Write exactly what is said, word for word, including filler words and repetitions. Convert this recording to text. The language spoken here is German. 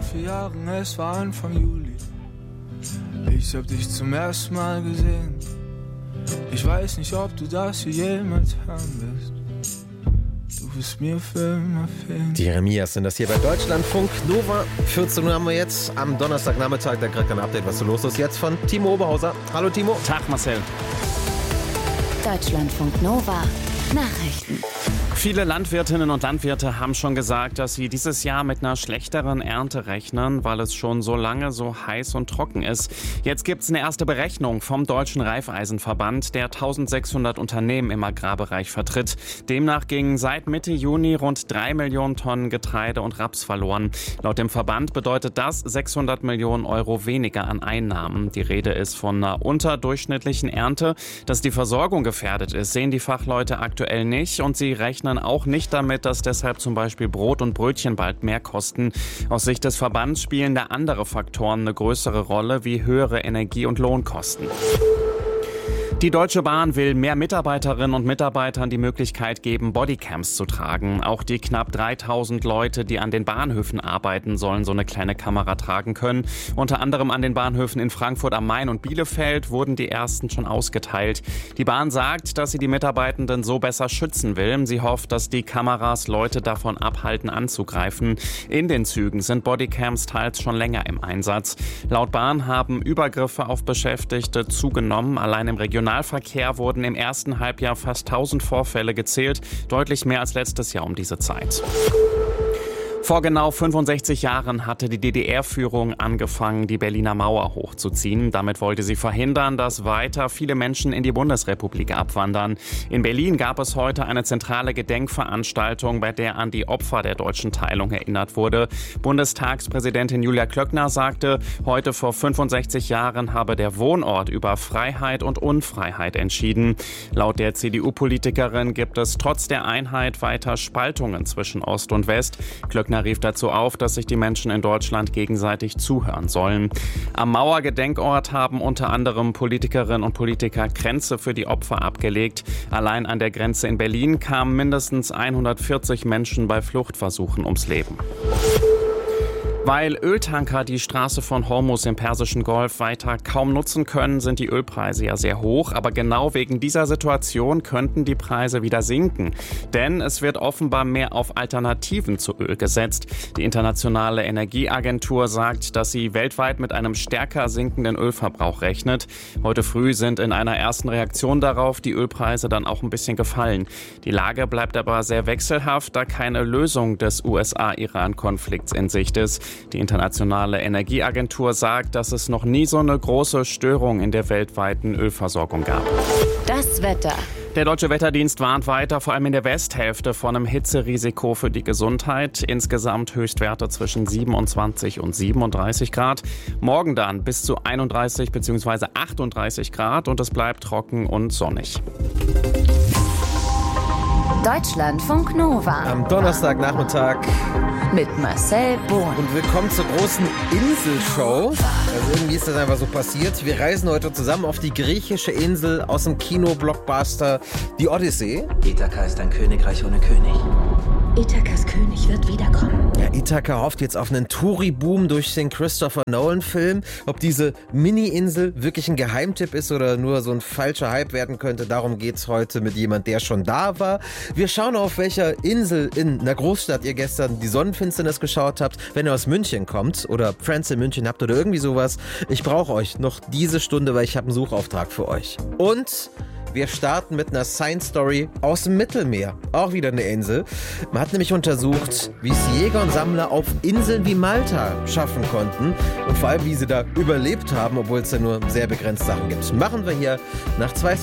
vier Jahren, es war Anfang Juli. Ich hab dich zum ersten Mal gesehen. Ich weiß nicht, ob du das hier jemals hören wirst. Du wirst mir für immer fehlen. Die Jeremias sind das hier bei Deutschlandfunk Nova. vierzehn Uhr haben wir jetzt am Donnerstagnachmittag. Da kriegt ein Update, was so los ist. Jetzt von Timo Oberhauser. Hallo Timo. Tag Marcel. Deutschlandfunk Nova. Nachrichten. Viele Landwirtinnen und Landwirte haben schon gesagt, dass sie dieses Jahr mit einer schlechteren Ernte rechnen, weil es schon so lange so heiß und trocken ist. Jetzt gibt es eine erste Berechnung vom Deutschen Raiffeisenverband, der eintausendsechshundert Unternehmen im Agrarbereich vertritt. Demnach gingen seit Mitte Juni rund drei Millionen Tonnen Getreide und Raps verloren. Laut dem Verband bedeutet das sechshundert Millionen Euro weniger an Einnahmen. Die Rede ist von einer unterdurchschnittlichen Ernte. Dass die Versorgung gefährdet ist, sehen die Fachleute aktuell nicht und sie rechnen auch nicht damit, dass deshalb zum Beispiel Brot und Brötchen bald mehr kosten. Aus Sicht des Verbands spielen da andere Faktoren eine größere Rolle, wie höhere Energie- und Lohnkosten. Die Deutsche Bahn will mehr Mitarbeiterinnen und Mitarbeitern die Möglichkeit geben, Bodycams zu tragen. Auch die knapp dreitausend Leute, die an den Bahnhöfen arbeiten, sollen so eine kleine Kamera tragen können. Unter anderem an den Bahnhöfen in Frankfurt am Main und Bielefeld wurden die ersten schon ausgeteilt. Die Bahn sagt, dass sie die Mitarbeitenden so besser schützen will. Sie hofft, dass die Kameras Leute davon abhalten, anzugreifen. In den Zügen sind Bodycams teils schon länger im Einsatz. Laut Bahn haben Übergriffe auf Beschäftigte zugenommen. Allein im Regionalverkehr wurden im ersten Halbjahr fast tausend Vorfälle gezählt, deutlich mehr als letztes Jahr um diese Zeit. Vor genau fünfundsechzig Jahren hatte die D D R-Führung angefangen, die Berliner Mauer hochzuziehen. Damit wollte sie verhindern, dass weiter viele Menschen in die Bundesrepublik abwandern. In Berlin gab es heute eine zentrale Gedenkveranstaltung, bei der an die Opfer der deutschen Teilung erinnert wurde. Bundestagspräsidentin Julia Klöckner sagte, heute vor fünfundsechzig Jahren habe der Wohnort über Freiheit und Unfreiheit entschieden. Laut der C D U-Politikerin gibt es trotz der Einheit weiter Spaltungen zwischen Ost und West. Klöckner rief dazu auf, dass sich die Menschen in Deutschland gegenseitig zuhören sollen. Am Mauergedenkort haben unter anderem Politikerinnen und Politiker Kränze für die Opfer abgelegt. Allein an der Grenze in Berlin kamen mindestens hundertvierzig Menschen bei Fluchtversuchen ums Leben. Weil Öltanker die Straße von Hormuz im Persischen Golf weiter kaum nutzen können, sind die Ölpreise ja sehr hoch. Aber genau wegen dieser Situation könnten die Preise wieder sinken. Denn es wird offenbar mehr auf Alternativen zu Öl gesetzt. Die Internationale Energieagentur sagt, dass sie weltweit mit einem stärker sinkenden Ölverbrauch rechnet. Heute früh sind in einer ersten Reaktion darauf die Ölpreise dann auch ein bisschen gefallen. Die Lage bleibt aber sehr wechselhaft, da keine Lösung des U S A-Iran-Konflikts in Sicht ist. Die Internationale Energieagentur sagt, dass es noch nie so eine große Störung in der weltweiten Ölversorgung gab. Das Wetter. Der Deutsche Wetterdienst warnt weiter, vor allem in der Westhälfte, von einem Hitzerisiko für die Gesundheit. Insgesamt Höchstwerte zwischen siebenundzwanzig und siebenunddreißig Grad. Morgen dann bis zu einunddreißig bzw. achtunddreißig Grad und es bleibt trocken und sonnig. Deutschlandfunk Nova. Am Donnerstagnachmittag Mit Marcel Bohn. und willkommen zur großen Inselshow. Also irgendwie ist das einfach so passiert. Wir reisen heute zusammen auf die griechische Insel aus dem Kino-Blockbuster Die Odyssee. Ithaka ist ein Königreich ohne König. Ithakas König wird wiederkommen. Ja, Ithaka hofft jetzt auf einen Touri-Boom durch den Christopher Nolan-Film. Ob diese Mini-Insel wirklich ein Geheimtipp ist oder nur so ein falscher Hype werden könnte, darum geht's heute mit jemand, der schon da war. Wir schauen auf welcher Insel in einer Großstadt ihr gestern die Sonnenfinsternis geschaut habt. Wenn ihr aus München kommt oder Friends in München habt oder irgendwie sowas, ich brauche euch noch diese Stunde, weil ich habe einen Suchauftrag für euch. Und wir starten mit einer Science-Story aus dem Mittelmeer. Auch wieder eine Insel. Man hat nämlich untersucht, wie es Jäger und Sammler auf Inseln wie Malta schaffen konnten. Und vor allem, wie sie da überlebt haben, obwohl es ja nur sehr begrenzt Sachen gibt. Machen wir hier nach zwei